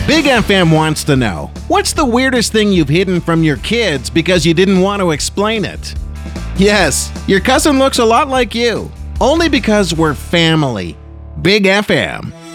Big FM wants to know, what's the weirdest thing you've hidden from your kids because you didn't want to explain it? Yes, your cousin looks a lot like you, only because we're family. Big FM.